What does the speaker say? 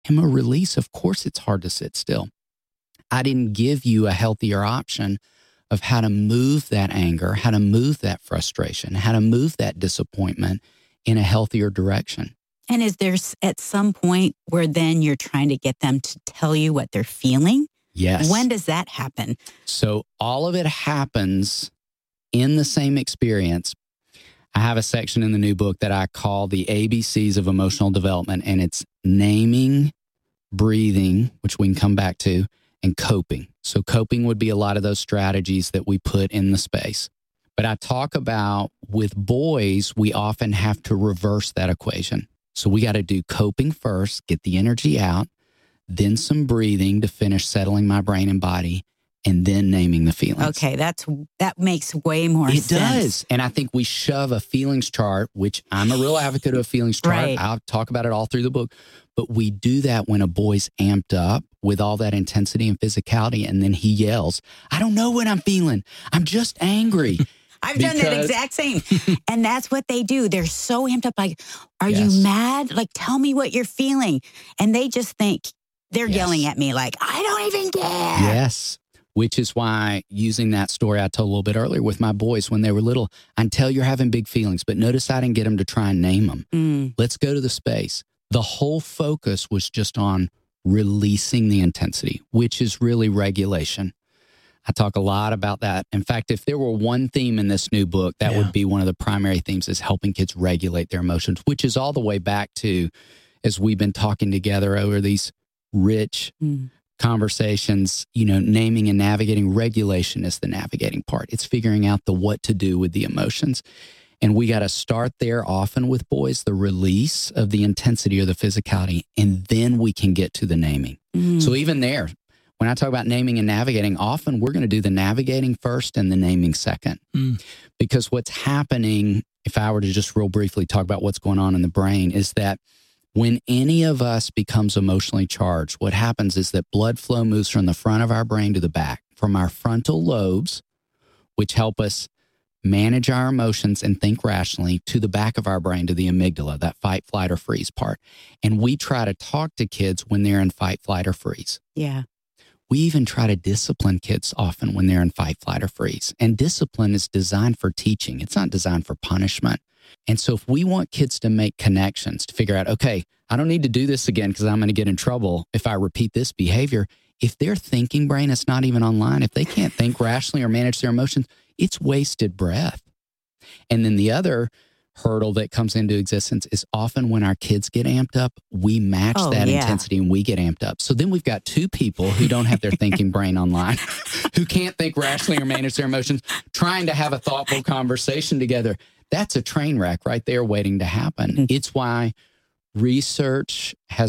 Emma, release, of course it's hard to sit still. I didn't give you a healthier option of how to move that anger, how to move that frustration, how to move that disappointment in a healthier direction. And is there at some point where then you're trying to get them to tell you what they're feeling? Yes. When does that happen? So all of it happens in the same experience. I have a section in the new book that I call the ABCs of emotional development, and it's naming, breathing, which we can come back to, and coping. So coping would be a lot of those strategies that we put in the space. But I talk about with boys, we often have to reverse that equation. So we got to do coping first, get the energy out, then some breathing to finish settling my brain and body, and then naming the feelings. Okay, that makes way more sense. It does. And I think we shove a feelings chart, which I'm a real advocate of a feelings chart. Right. I'll talk about it all through the book. But we do that when a boy's amped up with all that intensity and physicality, and then he yells, I don't know what I'm feeling. I'm just angry. I've done that exact same. And that's what they do. They're so amped up. Like, are Yes. you mad? Like, tell me what you're feeling. And they just think they're Yes. yelling at me like, I don't even care. Yes. Which is why using that story I told a little bit earlier with my boys when they were little, I can tell you're having big feelings, but notice I didn't get them to try and name them. Let's go to the space. The whole focus was just on releasing the intensity, which is really regulation. I talk a lot about that. In fact, if there were one theme in this new book, that would be one of the primary themes, is helping kids regulate their emotions, which is all the way back to, as we've been talking together over these rich conversations, naming and navigating. Regulation is the navigating part. It's figuring out the what to do with the emotions. And we got to start there often with boys, the release of the intensity or the physicality, and then we can get to the naming. So even there, when I talk about naming and navigating, often we're going to do the navigating first and the naming second. Because what's happening, if I were to just real briefly talk about what's going on in the brain, is that when any of us becomes emotionally charged, what happens is that blood flow moves from the front of our brain to the back, from our frontal lobes, which help us manage our emotions and think rationally, to the back of our brain, to the amygdala, that fight, flight, or freeze part. And we try to talk to kids when they're in fight, flight, or freeze. Yeah. We even try to discipline kids often when they're in fight, flight, or freeze. And discipline is designed for teaching. It's not designed for punishment. And so if we want kids to make connections, to figure out, okay, I don't need to do this again because I'm going to get in trouble if I repeat this behavior. If their thinking brain is not even online, if they can't think rationally or manage their emotions, it's wasted breath. And then the other hurdle that comes into existence is often when our kids get amped up, we match that intensity and we get amped up. So then we've got two people who don't have their thinking brain online, who can't think rationally or manage their emotions, trying to have a thoughtful conversation together. That's a train wreck right there waiting to happen. It's why research has